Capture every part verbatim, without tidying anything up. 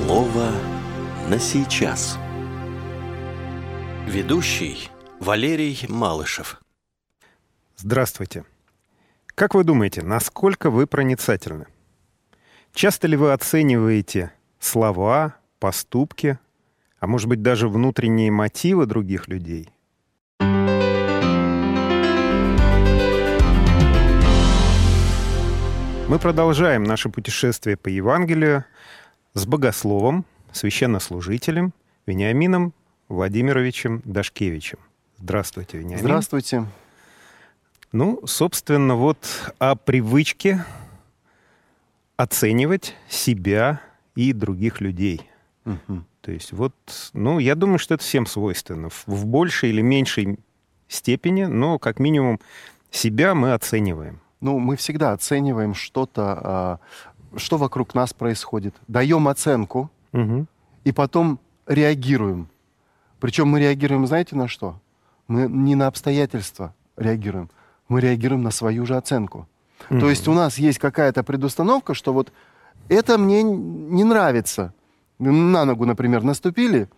Слово на сейчас. Ведущий Валерий Малышев. Здравствуйте. Как вы думаете, насколько вы проницательны? Часто ли вы оцениваете слова, поступки, а может быть даже внутренние мотивы других людей? Мы продолжаем наше путешествие по Евангелию с богословом, священнослужителем Вениамином Владимировичем Дашкевичем. Здравствуйте, Вениамин. Здравствуйте. Ну, собственно, вот о привычке оценивать себя и других людей. Угу. То есть вот, ну, я думаю, что это всем свойственно. В, в большей или меньшей степени, но как минимум себя мы оцениваем. Ну, мы всегда оцениваем что-то, что вокруг нас происходит. Даем оценку, угу. и потом реагируем. Причем мы реагируем, знаете, на что? Мы не на обстоятельства реагируем. Мы реагируем на свою же оценку. Mm-hmm. То есть у нас есть какая-то предустановка, что вот это мне не нравится. На ногу, например, наступили,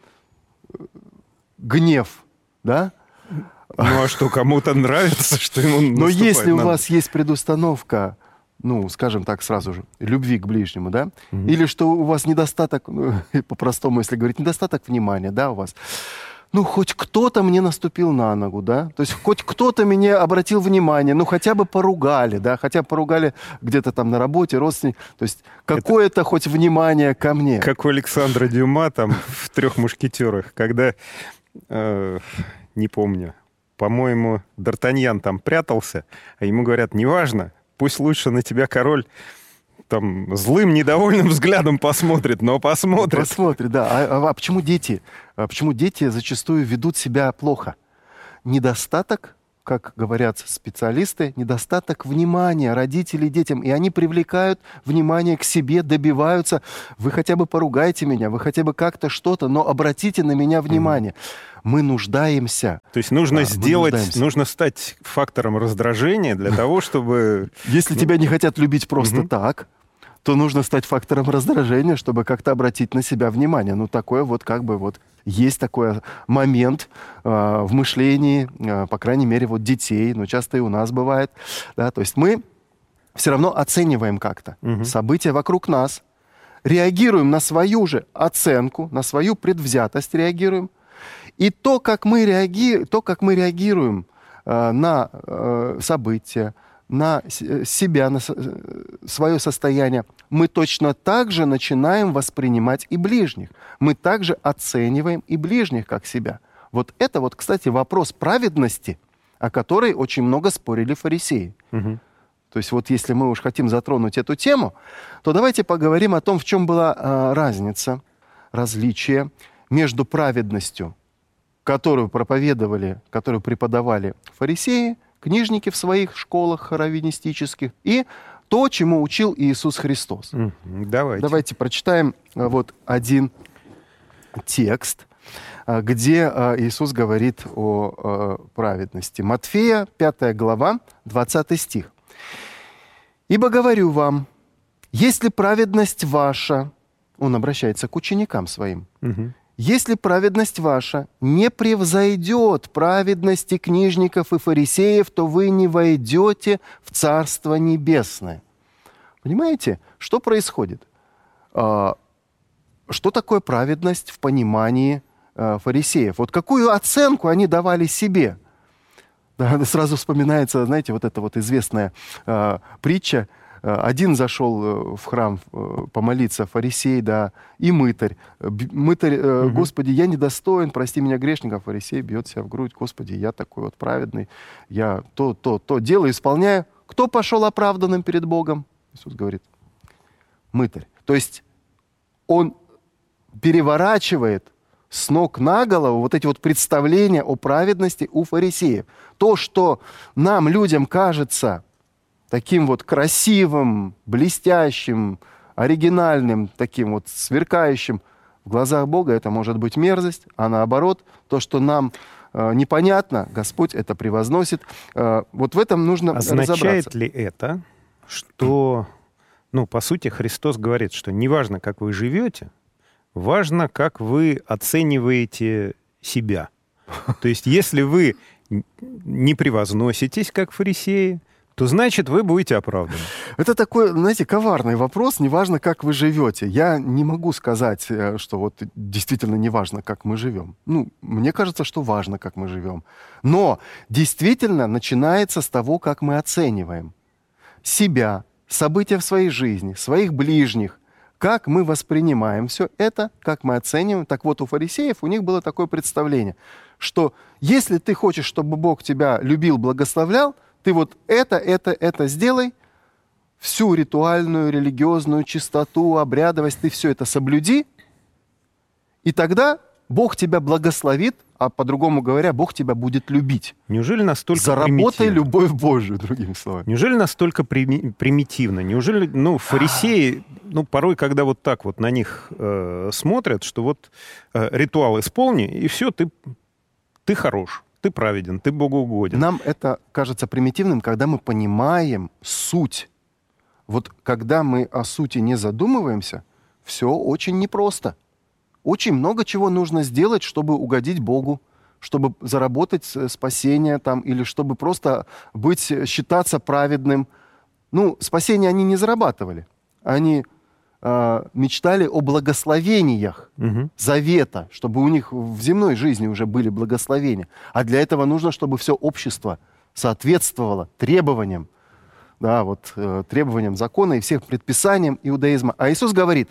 гнев, да? Ну а что, кому-то нравится, что ему наступать? Но если надо? у вас есть предустановка, ну, скажем так сразу же, любви к ближнему, да? Mm-hmm. Или что у вас недостаток, ну, по-простому, если говорить, недостаток внимания, да, у вас... Ну, хоть кто-то мне наступил на ногу, да? То есть хоть кто-то мне обратил внимание, ну, хотя бы поругали, да? Хотя бы поругали где-то там на работе, родственник. То есть какое-то хоть внимание ко мне. Как у Александра Дюма там в «Трех мушкетерах», когда, э, не помню, по-моему, Д'Артаньян там прятался, а ему говорят, неважно, пусть лучше на тебя король... там злым, недовольным взглядом посмотрит, но посмотрит. Посмотрит, да. А, а, а почему дети? А почему дети зачастую ведут себя плохо? Недостаток, как говорят специалисты, недостаток внимания родителей детям. И они привлекают внимание к себе, добиваются. Вы хотя бы поругайте меня, вы хотя бы как-то что-то, но обратите на меня внимание. Mm-hmm. Мы нуждаемся. То есть нужно да, сделать, нужно стать фактором раздражения для того, чтобы... Если тебя не хотят любить просто так, то нужно стать фактором раздражения, чтобы как-то обратить на себя внимание. Ну, такое вот как бы вот есть такой момент э, в мышлении, э, по крайней мере, вот детей, но часто и у нас бывает. Да? То есть мы все равно оцениваем как-то угу. события вокруг нас, реагируем на свою же оценку, на свою предвзятость реагируем. И то, как мы, реаги... то, как мы реагируем э, на э, события, на себя, на свое состояние, мы точно так же начинаем воспринимать и ближних. Мы также оцениваем и ближних, как себя. Вот это вот, кстати, вопрос праведности, о которой очень много спорили фарисеи. Угу. То есть вот если мы уж хотим затронуть эту тему, то давайте поговорим о том, в чем была а, разница, различие между праведностью, которую проповедовали, которую преподавали фарисеи, книжники в своих школах раввинистических, и то, чему учил Иисус Христос. Mm-hmm. Давайте. Давайте прочитаем вот один текст, где Иисус говорит о праведности. Матфея, пятая глава, двадцатый стих. «Ибо говорю вам, если праведность ваша...» Он обращается к ученикам своим. Mm-hmm. «Если праведность ваша не превзойдет праведности книжников и фарисеев, то вы не войдете в Царство Небесное». Понимаете, что происходит? Что такое праведность в понимании фарисеев? Вот какую оценку они давали себе? Сразу вспоминается, знаете, вот эта вот известная притча. Один зашел в храм помолиться, фарисей, да, и мытарь. Мытарь, угу. Господи, я недостоин, прости меня, грешника. Фарисей бьет себя в грудь, Господи, я такой вот праведный, я то, то, то делаю, исполняю. Кто пошел оправданным перед Богом? Иисус говорит, мытарь. То есть он переворачивает с ног на голову вот эти вот представления о праведности у фарисеев. То, что нам, людям, кажется таким вот красивым, блестящим, оригинальным, таким вот сверкающим, в глазах Бога это может быть мерзость, а наоборот, то, что нам э, непонятно, Господь это превозносит. Э, вот в этом нужно Означает разобраться. Означает ли это, что, ну, по сути, Христос говорит, что неважно, как вы живете, важно, как вы оцениваете себя. То есть если вы не превозноситесь, как фарисеи, то значит, вы будете оправданы. Это такой, знаете, коварный вопрос. Неважно, как вы живете. Я не могу сказать, что вот действительно неважно, как мы живем. Ну, мне кажется, что важно, как мы живем. Но действительно начинается с того, как мы оцениваем себя, события в своей жизни, своих ближних, как мы воспринимаем все это, как мы оцениваем. Так вот, у фарисеев у них было такое представление, что если ты хочешь, чтобы Бог тебя любил, благословлял, ты вот это, это, это сделай, всю ритуальную, религиозную чистоту, обрядовость, ты все это соблюди, и тогда Бог тебя благословит, а по-другому говоря, Бог тебя будет любить. Неужели настолько Заработай примитивно? любовь Божию, другими словами. Неужели настолько прими- примитивно? Неужели, ну, фарисеи, ну, порой, когда вот так вот на них э, смотрят, что вот э, ритуал исполни, и все, ты, ты хорош. Ты праведен, ты богоугоден. Нам это кажется примитивным, когда мы понимаем суть. Вот когда мы о сути не задумываемся, все очень непросто. Очень много чего нужно сделать, чтобы угодить Богу, чтобы заработать спасение там, или чтобы просто быть, считаться праведным. Ну, спасение они не зарабатывали. Они э, мечтали о благословениях Угу. завета, чтобы у них в земной жизни уже были благословения. А для этого нужно, чтобы все общество соответствовало требованиям, да, вот, э, требованиям закона и всех предписаниям иудаизма. А Иисус говорит,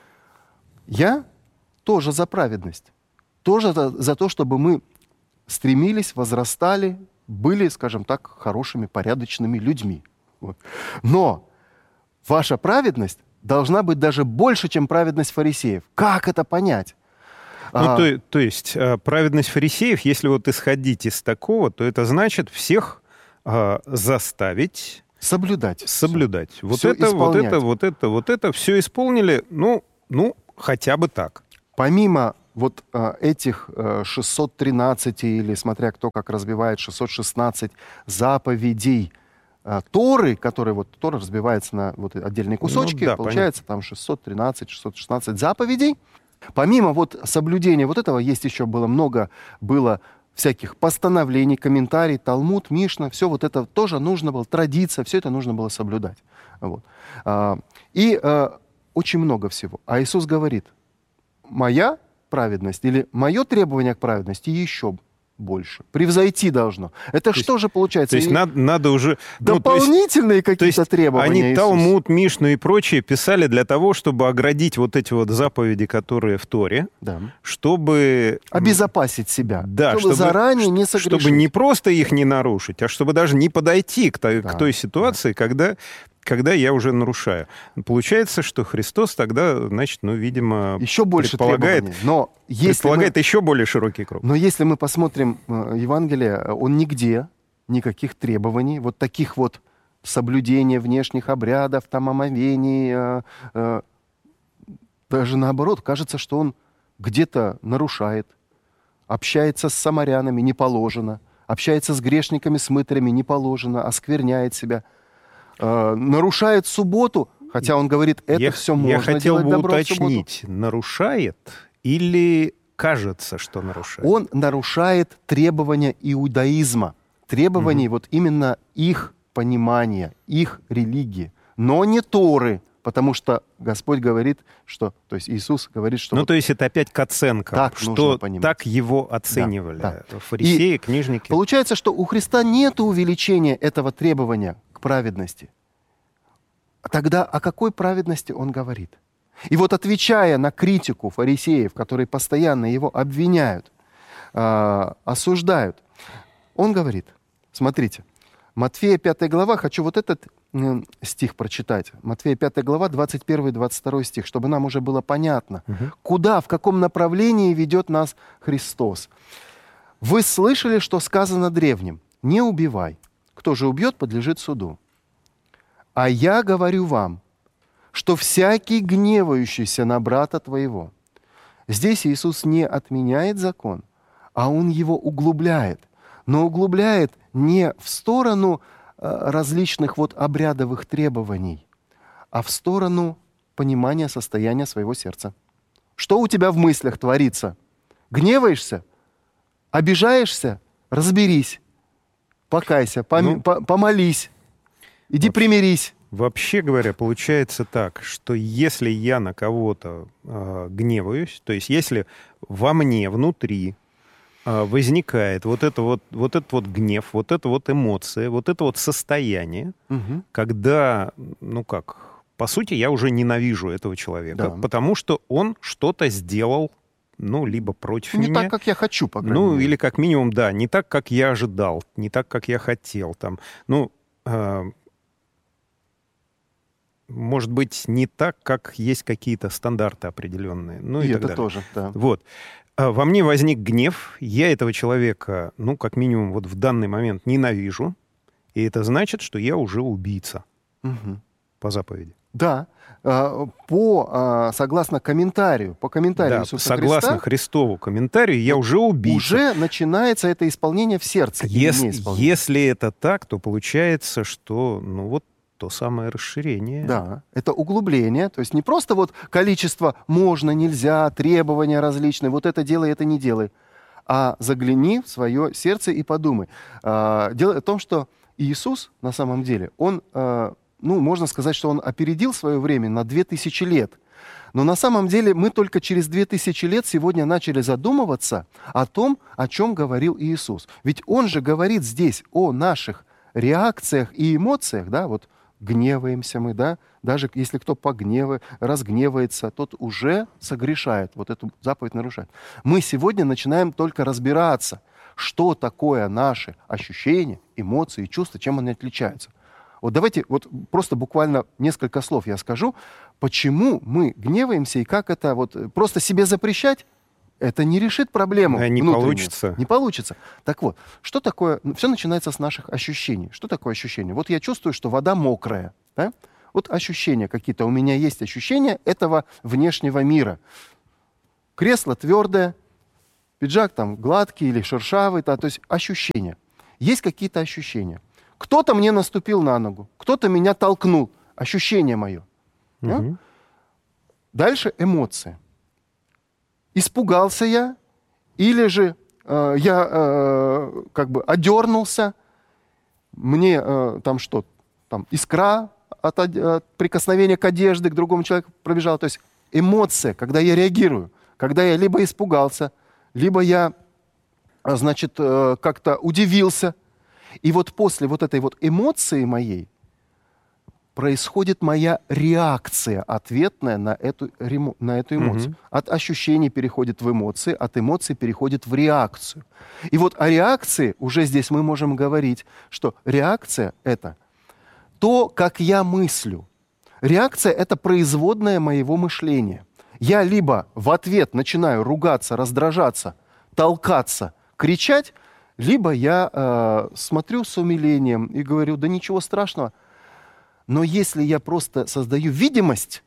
я тоже за праведность, тоже за, за то, чтобы мы стремились, возрастали, были, скажем так, хорошими, порядочными людьми. Вот. Но ваша праведность должна быть даже больше, чем праведность фарисеев. Как это понять? Ну, А, то, то есть а, праведность фарисеев, если вот исходить из такого, то это значит всех а, заставить соблюдать. соблюдать. Вот Всё это, вот исполнять. это, вот это, вот это все исполнили, ну, ну, хотя бы так. Помимо вот а, этих а, шестьсот тринадцать, или смотря кто как разбивает, шестьсот шестнадцать заповедей а, Торы, которые вот Тора разбивается на вот отдельные кусочки, Ну да, получается там шестьсот тринадцать, шестьсот шестнадцать заповедей. Помимо вот соблюдения вот этого, есть еще было много, было всяких постановлений, комментариев, Талмуд, Мишна, все вот это тоже нужно было, традиция, все это нужно было соблюдать. Вот. А, и а, очень много всего. А Иисус говорит, моя праведность или мое требование к праведности еще больше. Превзойти должно. Это То что есть- же получается? То есть И надо, надо уже... ну, то есть- дополнительные То какие-то есть требования. они Иисус. Талмуд, Мишну и прочее писали для того, чтобы оградить вот эти вот заповеди, которые в Торе, Да. чтобы... Обезопасить себя. Да, чтобы, чтобы- заранее не согрешить. Чтобы не просто их не нарушить, а чтобы даже не подойти к той, Да, к той ситуации, когда, когда я уже нарушаю. Получается, что Христос тогда, значит, ну, видимо, Еще больше предполагает, требований. Но если, мы, предполагает еще более широкий круг. но если мы посмотрим э, Евангелие, он нигде никаких требований, вот таких вот соблюдения внешних обрядов, там, омовений, э, э, даже наоборот, кажется, что он где-то нарушает, общается с самарянами, не положено, общается с грешниками, с мытарями, не положено, оскверняет себя, э, нарушает субботу, хотя он говорит, это я, все я можно хотел делать бы добро в субботу. уточнить, нарушает или кажется, что нарушает? Он нарушает требования иудаизма, требований вот именно их понимания, их религии, но не Торы, потому что Господь говорит, что, то есть Иисус говорит, что Ну, вот то есть это опять к оценкам, так нужно что понимать. так его оценивали Да, фарисеи, книжники. получается, что у Христа нет увеличения этого требования к праведности. А тогда о какой праведности он говорит? И вот отвечая на критику фарисеев, которые постоянно его обвиняют, э, осуждают, он говорит, смотрите, Матфея пятая глава, хочу вот этот э, стих прочитать. Матфея пятая глава, двадцать первый двадцать второй стих, чтобы нам уже было понятно, Мгм. куда, в каком направлении ведет нас Христос. «Вы слышали, что сказано древним? Не убивай. Кто же убьет, подлежит суду. А я говорю вам, что всякий гневающийся на брата твоего». Здесь Иисус не отменяет закон, а Он его углубляет. Но углубляет не в сторону э, различных вот обрядовых требований, а в сторону понимания состояния своего сердца. Что у тебя в мыслях творится? Гневаешься? Обижаешься? Разберись. Покайся, пом- Ну, по- помолись. Иди вообще- примирись. Вообще говоря, получается так, что если я на кого-то э, гневаюсь, то есть если во мне, внутри э, возникает вот это вот, вот этот вот гнев, вот эта вот эмоция, вот это вот состояние, Мгм. когда, ну как, по сути, я уже ненавижу этого человека, Да. потому что он что-то сделал, ну, либо против Не меня. так, как я хочу, по крайней Ну, мере. или как минимум, да, не так, как я ожидал, не так, как я хотел. Там, ну, э, может быть, не так, как есть какие-то стандарты определенные. Ну, и, И так это далее. тоже, да. Вот. А во мне возник гнев, я этого человека, ну, как минимум, вот в данный момент ненавижу, и это значит, что я уже убийца Мгм. по заповеди. Да. А, По, а, согласно комментарию, по комментарию Да, Иисуса согласно Христа, Христову комментарию, я уже убийца. уже начинается это исполнение в сердце. или Если, неисполнение. если это так, то получается, что, ну, вот то самое расширение. Да, это углубление, то есть не просто вот количество можно, нельзя, требования различные, вот это делай, это не делай, а загляни в свое сердце и подумай. А, Дело в том, что Иисус на самом деле, он, а, ну, можно сказать, что он опередил свое время на две тысячи лет. Но на самом деле мы только через две тысячи лет сегодня начали задумываться о том, о чем говорил Иисус. Ведь он же говорит здесь о наших реакциях и эмоциях, да, вот гневаемся мы, да, даже если кто погнева, разгневается, тот уже согрешает, вот эту заповедь нарушает. Мы сегодня начинаем только разбираться, что такое наши ощущения, эмоции, чувства, чем они отличаются. Вот давайте вот просто буквально несколько слов я скажу, почему мы гневаемся и как это вот просто себе запрещать, это не решит проблему. Да, не внутреннюю. получится. Не получится. Так вот, что такое... Все начинается с наших ощущений. Что такое ощущение? Вот я чувствую, что вода мокрая. Да? Вот ощущения какие-то. У меня есть ощущения этого внешнего мира. Кресло твердое, пиджак там гладкий или шершавый. Да, то есть ощущения. Есть какие-то ощущения. Кто-то мне наступил на ногу, кто-то меня толкнул. Ощущение мое. Да? Мгм. Дальше эмоции. Испугался я, или же э, я э, как бы одернулся, мне э, там что, там искра от, од- от прикосновения к одежде к другому человеку пробежала. То есть эмоция, когда я реагирую, когда я либо испугался, либо я, а, значит, э, как-то удивился. И вот после вот этой вот эмоции моей происходит моя реакция ответная на эту, ремо- на эту эмоцию. Мгм. От ощущений переходит в эмоции, от эмоций переходит в реакцию. И вот о реакции уже здесь мы можем говорить, что реакция — это то, как я мыслю. Реакция — это производная моего мышления. Я либо в ответ начинаю ругаться, раздражаться, толкаться, кричать, либо я э, смотрю с умилением и говорю, да ничего страшного. Но если я просто создаю видимость,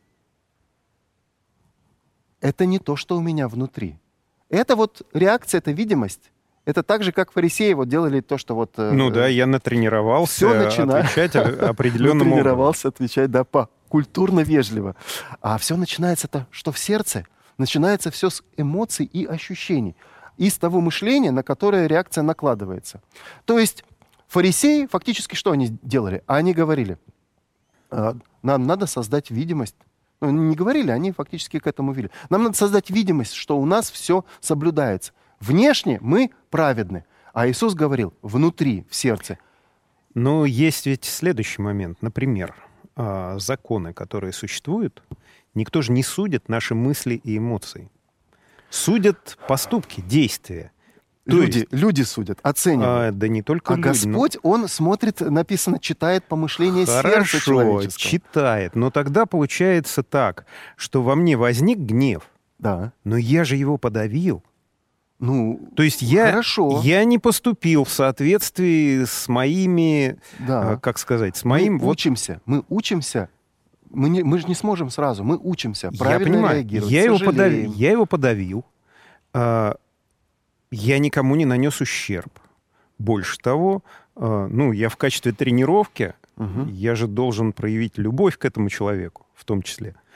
это не то, что у меня внутри. Это вот реакция, это видимость. Это так же, как фарисеи вот делали то, что вот... э, Ну да, я натренировался всё начинаю. отвечать о- определенным образом. тренировался отвечать, да, по культурно вежливо. А все начинается-то, что в сердце. Начинается все с эмоций и ощущений. И с того мышления, на которое реакция накладывается. То есть фарисеи фактически что они делали? Они говорили, «А, нам надо создать видимость». Ну, не говорили, они фактически к этому вели. Нам надо создать видимость, что у нас все соблюдается. Внешне мы праведны. А Иисус говорил, внутри, в сердце. Но есть ведь следующий момент. Например, а, законы, которые существуют, никто же не судит наши мысли и эмоции. Судят поступки, действия. То Люди, есть, люди судят, оценивают. а, да не только А люди, но- Господь, Он смотрит, написано, читает помышления сердца Хорошо, человеческого. читает. Но тогда получается так, что во мне возник гнев, Да. но я же его подавил. Ну, То есть я, хорошо. я не поступил в соответствии с моими, Да. а, как сказать, с моим... мы вот, учимся, мы учимся. Мы, не, мы же не сможем сразу, мы учимся я правильно понимаю, реагировать. я его, подавил, сожалеем. я его подавил. а, я никому не нанес ущерб. Больше того, а, ну, я в качестве тренировки, Мгм. я же должен проявить любовь к этому человеку, в том числе.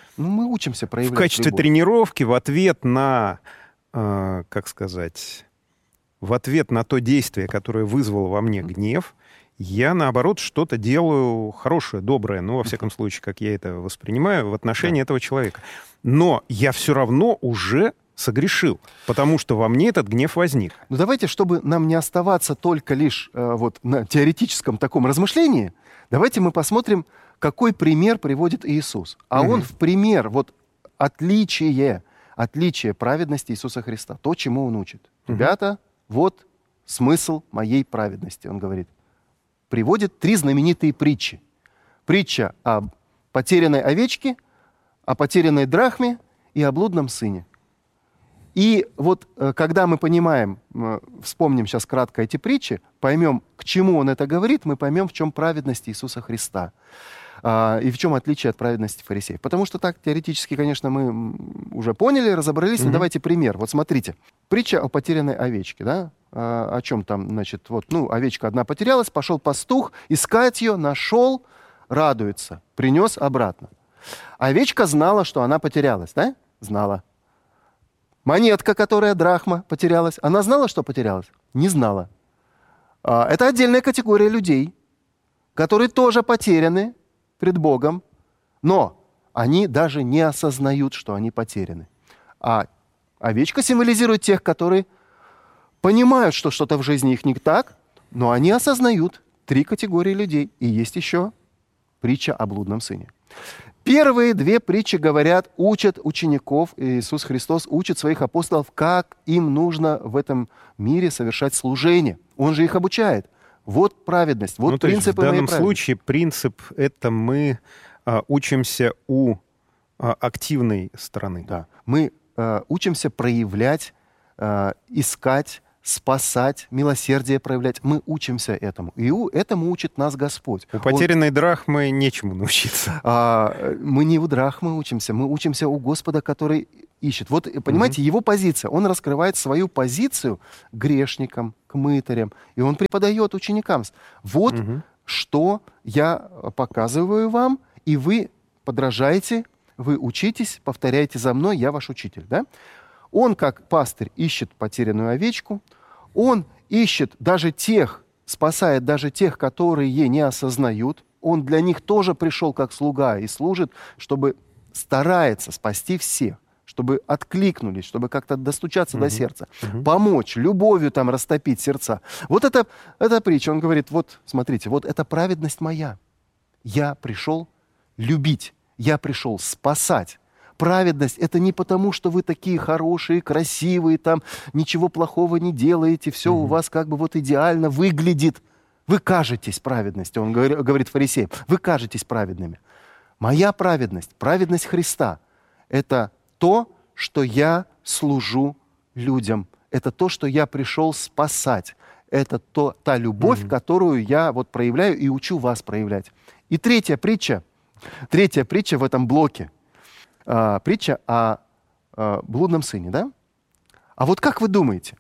Ну, мы учимся проявлять в качестве любовь. тренировки в ответ на, э, как сказать, в ответ на то действие, которое вызвало во мне гнев, я, наоборот, что-то делаю хорошее, доброе, ну, во всяком случае, как я это воспринимаю, в отношении Да. этого человека. Но я все равно уже согрешил, потому что во мне этот гнев возник. Но давайте, чтобы нам не оставаться только лишь э, вот на теоретическом таком размышлении, давайте мы посмотрим, какой пример приводит Иисус. А Мгм. он в пример, вот отличие, отличие праведности Иисуса Христа, то, чему он учит. Мгм. Ребята, вот смысл моей праведности, он говорит. Приводит три знаменитые притчи. Притча о потерянной овечке, о потерянной драхме и о блудном сыне. И вот э, когда мы понимаем, э, вспомним сейчас кратко эти притчи, поймем, к чему он это говорит, мы поймем, в чем праведность Иисуса Христа а, и в чем отличие от праведности фарисеев. Потому что так теоретически, конечно, мы м, уже поняли, разобрались, но Мгм. давайте пример. Вот смотрите, притча о потерянной овечке, да? А, о чем там, значит, вот, ну, овечка одна потерялась, пошел пастух искать ее, нашел, радуется, принес обратно. Овечка знала, что она потерялась, да? Знала. Монетка, которая драхма, потерялась. Она знала, что потерялась? Не знала. А, Это отдельная категория людей, которые тоже потеряны пред Богом, но они даже не осознают, что они потеряны. А овечка символизирует тех, которые понимают, что что-то в жизни их не так, но они осознают. Три категории людей. И есть еще притча о блудном сыне. Первые две притчи говорят, учат учеников, Иисус Христос учит своих апостолов, как им нужно в этом мире совершать служение. Он же их обучает. Вот праведность, вот Ну, то есть в принципы моей данном праведности. случае принцип — это мы а, учимся у а, активной стороны. Да. Мы э, учимся проявлять, э, искать, спасать, милосердие проявлять. Мы учимся этому. И у, этому учит нас Господь. У Он- потерянной драхмы нечему научиться. А, э, мы не у драхмы учимся, мы учимся у Господа, который ищет. Вот, э, понимаете, его позиция. Он раскрывает свою позицию к грешникам, к мытарям. И он преподает ученикам. Вот Мгм. что я показываю вам, и вы подражаете, вы учитесь, повторяйте за мной, я ваш учитель. Да? Он, как пастырь, ищет потерянную овечку, он ищет даже тех, спасает даже тех, которые не осознают. Он для них тоже пришел как слуга и служит, чтобы старается спасти всех, чтобы откликнулись, чтобы как-то достучаться до сердца, помочь, любовью там растопить сердца. Вот это, это притча, он говорит, вот, смотрите, вот это праведность моя. Я пришел любить, я пришел спасать. Праведность — это не потому, что вы такие хорошие, красивые, там ничего плохого не делаете, все у вас как бы вот идеально выглядит. Вы кажетесь праведностью, он говори- говорит фарисеям, вы кажетесь праведными. Моя праведность, праведность Христа — это то, что я служу людям. Это то, что я пришел спасать. Это то, та любовь, которую я вот проявляю и учу вас проявлять. И третья притча, третья притча в этом блоке. А, притча о, а, блудном сыне, да? А вот как вы думаете,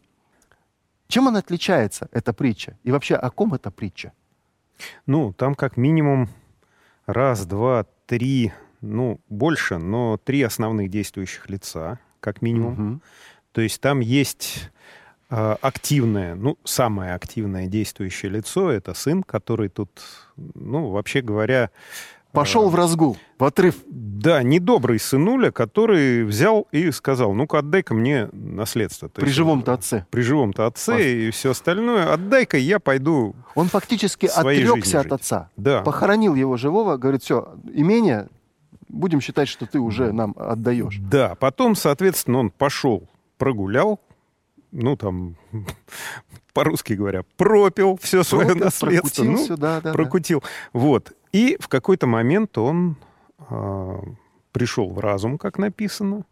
чем она отличается, эта притча? И вообще, о ком эта притча? Ну, там как минимум раз, два, три, ну, больше, но три основных действующих лица, как минимум. Мгм. То есть там есть э, активное, ну, самое активное действующее лицо — это сын, который тут, ну, вообще говоря... Пошел в разгул, в отрыв. Да, недобрый сынуля, который взял и сказал, ну-ка, отдай-ка мне наследство. То При есть, живом-то отце. При живом-то отце Пос- и все остальное. Отдай-ка, я пойду. Он фактически Своей отрекся жизнью от жить. отца. Да. Похоронил его живого, говорит, все, имение, будем считать, что ты уже нам отдаешь. Да, потом, соответственно, он пошел, прогулял, ну, там, по-русски говоря, пропил все свое Пропил, наследство. Ну, прокутился, да, да, да. прокутил. Вот. И в какой-то момент он а, пришел в разум, как написано,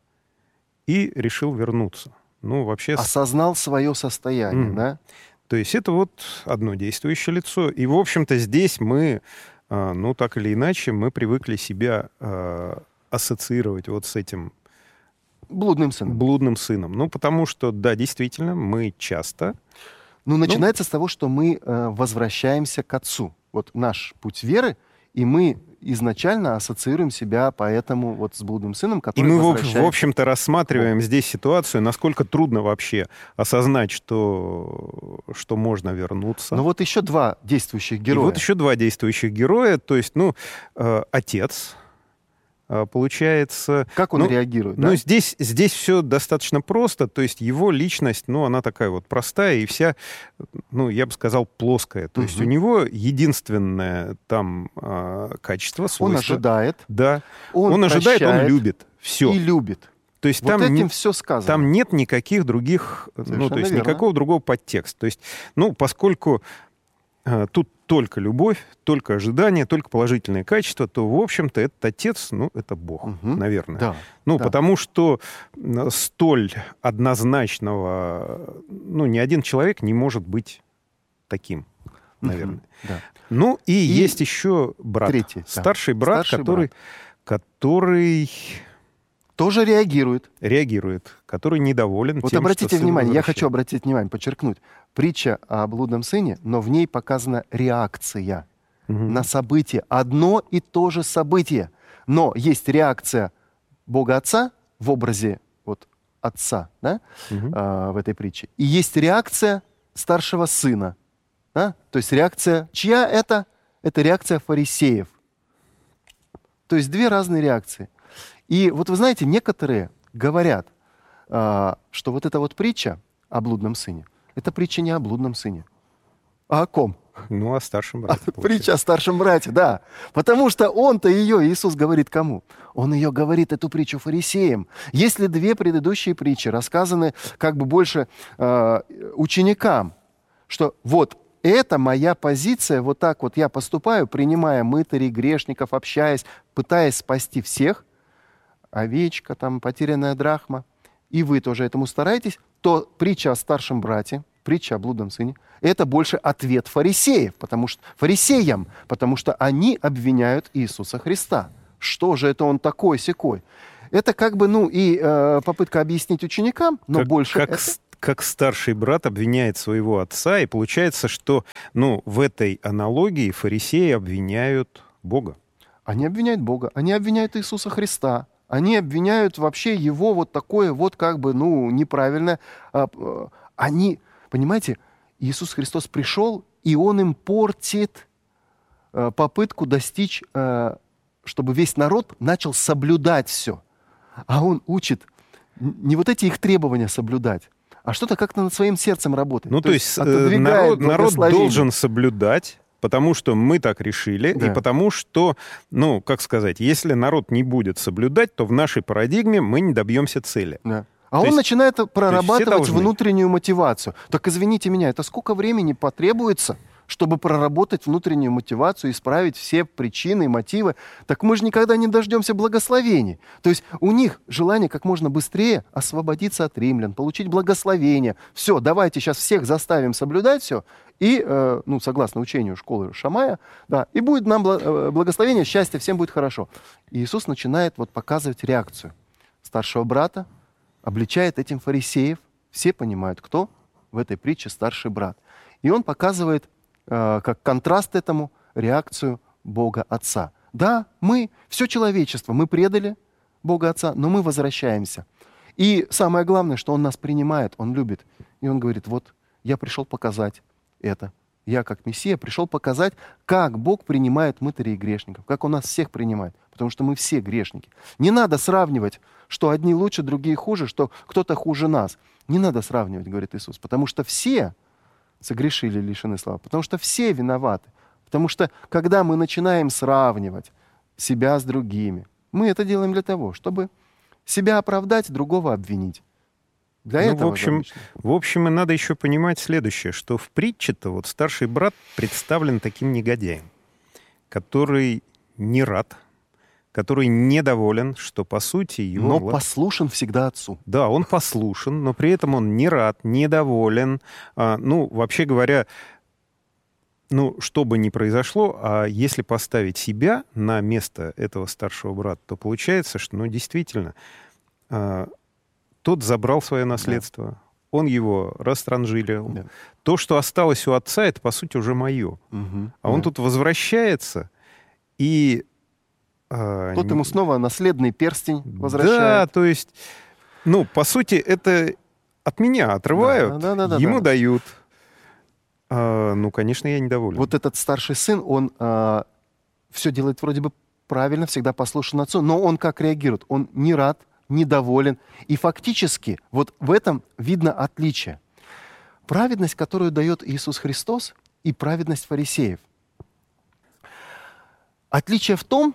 и решил вернуться. Ну, вообще... с- Осознал свое состояние, Мгм. да? То есть это вот одно действующее лицо. И, в общем-то, здесь мы, а, ну, так или иначе, мы привыкли себя а, ассоциировать вот с этим Блудным сыном. блудным сыном. Ну, потому что, да, действительно, мы часто... Ну, начинается с того, что мы э, возвращаемся к отцу. Вот наш путь веры, и мы изначально ассоциируем себя поэтому вот с блудным сыном, И который мы, в, общ- возвращается. в общем-то, рассматриваем здесь ситуацию, насколько трудно вообще осознать, что, что можно вернуться. Но вот еще два действующих И героя. вот еще два действующих героя. То есть, ну, э, отец, э, получается... Как он ну, реагирует? Ну, да? здесь, здесь все достаточно просто. То есть его личность, ну, она такая вот простая и вся, ну, я бы сказал, плоская. То есть Мгм. у него единственное там э, качество, Он свойство. ожидает, Да. он, Он, ожидает, он прощает любит. Все. и любит. То есть Вот там, этим не- все сказано. там нет никаких других, ну, Совершенно то есть верно. никакого другого подтекста. То есть, ну, поскольку э, тут только любовь, только ожидание, только положительные качества, то, в общем-то, этот отец, ну, это Бог, Мгм. наверное. Да. Ну, да. потому что м, столь однозначного, ну, ни один человек не может быть таким, Мгм. наверное. Да. Ну, и, есть еще брат. третий, да. Старший брат, Старший который, который Тоже реагирует. реагирует, который недоволен Вот тем, обратите что сын внимание, я возвращается. хочу обратить внимание, подчеркнуть. Притча о блудном сыне, но в ней показана реакция Мгм. на событие. Одно и то же событие. Но есть реакция Бога Отца в образе вот, Отца, да, Мгм. а, в этой притче. И есть реакция старшего сына. Да? То есть реакция, чья это? Это реакция фарисеев. То есть две разные реакции. И вот вы знаете, некоторые говорят, а, что вот эта вот притча о блудном сыне, это притча не о блудном сыне, а о ком? Ну, о старшем брате. получается. Притча о старшем брате, да. Потому что он-то ее, Иисус говорит кому? Он ее говорит, эту притчу, фарисеям. Если две предыдущие притчи рассказаны как бы больше э, ученикам, что вот это моя позиция, вот так вот я поступаю, принимая мытарей, грешников, общаясь, пытаясь спасти всех, овечка, там, потерянная драхма, и вы тоже этому стараетесь, то притча о старшем брате, притча о блудном сыне, это больше ответ фарисеев, потому что, фарисеям, потому что они обвиняют Иисуса Христа. Что же это он такой-сякой? Это как бы, ну, и э, попытка объяснить ученикам, но как, больше как, это- с- как старший брат обвиняет своего отца, и получается, что, ну, в этой аналогии фарисеи обвиняют Бога. Они обвиняют Бога, они обвиняют Иисуса Христа, они обвиняют вообще его вот такое вот как бы, ну, неправильное. А, э, Они, понимаете, Иисус Христос пришел, и Он им портит э, попытку достичь, э, чтобы весь народ начал соблюдать все. А Он учит н- не вот эти их требования соблюдать, а что-то как-то над своим сердцем работать. Ну, то, есть, э, отодвигает народ, народ благословение. должен соблюдать, потому что мы так решили, Да. и потому что, ну, как сказать, если народ не будет соблюдать, то в нашей парадигме мы не добьемся цели. Да. А То он есть- начинает прорабатывать должны. внутреннюю мотивацию. Так извините меня, это сколько времени потребуется, чтобы проработать внутреннюю мотивацию, исправить все причины и мотивы? Так мы же никогда не дождемся благословений. То есть у них желание как можно быстрее освободиться от римлян, получить благословение. Все, давайте сейчас всех заставим соблюдать все. И, э, ну, согласно учению школы Шамая, да, и будет нам бла- э, благословение, счастье, всем будет хорошо. И Иисус начинает вот показывать реакцию старшего брата, обличает этим фарисеев. Все понимают, кто в этой притче старший брат. И он показывает, э, как контраст этому, реакцию Бога Отца. Да, мы, все человечество, мы предали Бога Отца, но мы возвращаемся. И самое главное, что Он нас принимает, Он любит. И Он говорит, вот, я пришел показать это. Я, как Мессия, пришел показать, как Бог принимает мытарей и грешников, как Он нас всех принимает, потому что мы все грешники. Не надо сравнивать, что одни лучше, другие хуже, что кто-то хуже нас. Не надо сравнивать, говорит Иисус, потому что все согрешили, лишены славы, потому что все виноваты. Потому что, когда мы начинаем сравнивать себя с другими, мы это делаем для того, чтобы себя оправдать, другого обвинить. Для Ну, этого в общем, обычно. в общем, и надо еще понимать следующее, что в притче-то вот старший брат представлен таким негодяем, который не рад, который недоволен, что, по сути, его... Но вла- послушен всегда Отцу. Да, он послушен, но при этом он не рад, недоволен. А, ну, вообще говоря, ну, что бы ни произошло, а если поставить себя на место этого старшего брата, то получается, что, ну, действительно, а, тот забрал свое наследство, он его растранжилил. Да. То, что осталось у отца, это, по сути, уже мое. Мгм. А он Да. тут возвращается, и А, Тот не- ему снова наследный перстень Да, возвращает. то есть, ну, по сути, это от меня отрывают, Да, да, да, да, ему да. дают. А, ну, конечно, я недоволен. Вот этот старший сын, он все делает вроде бы правильно, всегда послушен отцу, но он как реагирует? Он не рад, недоволен. И фактически вот в этом видно отличие. Праведность, которую дает Иисус Христос, и праведность фарисеев. Отличие в том,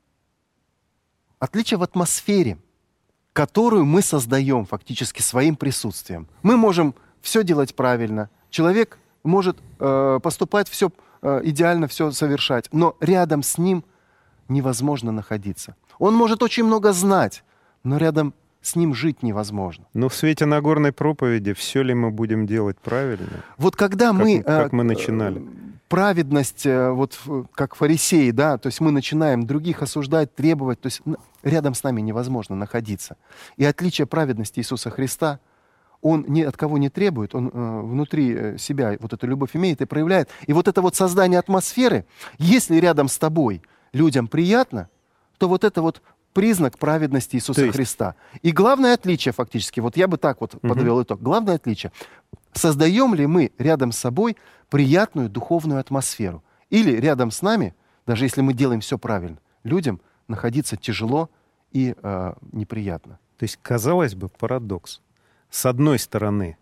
отличие в атмосфере, которую мы создаем фактически своим присутствием. Мы можем все делать правильно. Человек может э, поступать все э, идеально, все совершать, но рядом с ним невозможно находиться. Он может очень много знать, но рядом с ним жить невозможно. Но в свете Нагорной проповеди все ли мы будем делать правильно? Вот когда Как, мы... как э, мы начинали. праведность, э, вот э, как фарисеи, да, то есть мы начинаем других осуждать, требовать, то есть н- рядом с нами невозможно находиться. И отличие праведности Иисуса Христа, он ни от кого не требует, он э, внутри э, себя вот эту любовь имеет и проявляет. И вот это вот создание атмосферы, если рядом с тобой людям приятно, то вот это вот признак праведности Иисуса То есть- Христа. И главное отличие фактически, вот я бы так вот подвел итог, главное отличие, создаем ли мы рядом с собой приятную духовную атмосферу? Или рядом с нами, даже если мы делаем все правильно, людям находиться тяжело и э, неприятно. То есть, казалось бы, парадокс. С одной стороны,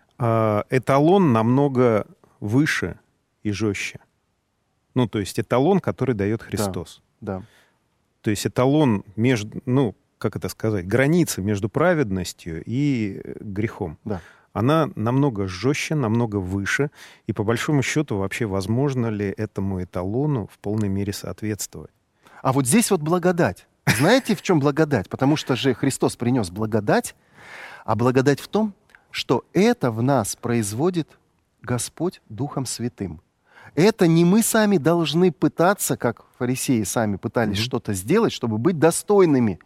а, эталон намного выше и жестче. Ну, то есть эталон, который дает Христос. Да. То есть эталон между, ну, как это сказать, граница между праведностью и э, грехом. Да. Она намного жестче, намного выше. И по большому счету вообще возможно ли этому эталону в полной мере соответствовать? А вот здесь вот благодать. Знаете, в чем благодать? Потому что же Христос принес благодать, а благодать в том, что это в нас производит Господь Духом Святым. Это не мы сами должны пытаться, как фарисеи сами пытались Мгм. что-то сделать, чтобы быть достойными.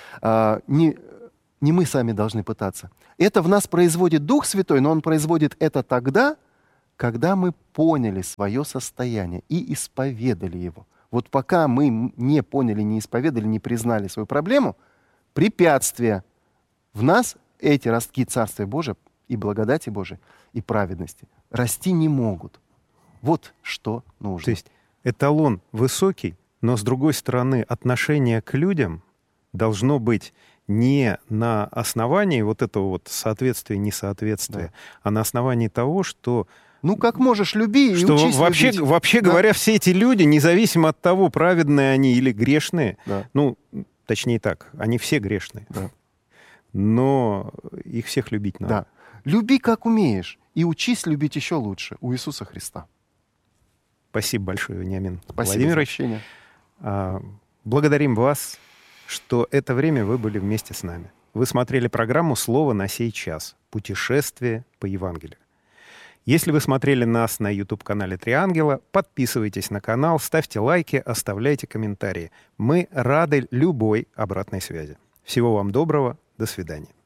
А, не, не мы сами должны пытаться. Это в нас производит Дух Святой, но Он производит это тогда, когда мы поняли свое состояние и исповедали его. Вот пока мы м- не поняли, не исповедали, не признали свою проблему, препятствия в нас, эти ростки Царствия Божия и благодати Божией, и праведности, расти не могут. Вот что нужно. То есть эталон высокий, но, с другой стороны, отношение к людям должно быть не на основании вот этого вот соответствия-несоответствия, Да. а на основании того, что, Ну, как можешь, люби и что учись вообще, любить. вообще Да. говоря, все эти люди, независимо от того, праведные они или грешные, Да. ну, точнее так, они все грешные, Да. но их всех любить надо. Да. Люби, как умеешь, и учись любить еще лучше у Иисуса Христа. Спасибо большое, Вениамин Спасибо за Владимирович. общение. А, Благодарим вас, что это время вы были вместе с нами. Вы смотрели программу «Слово на сей час. Путешествие по Евангелию». Если вы смотрели нас на YouTube-канале «Три ангела», подписывайтесь на канал, ставьте лайки, оставляйте комментарии. Мы рады любой обратной связи. Всего вам доброго. До свидания.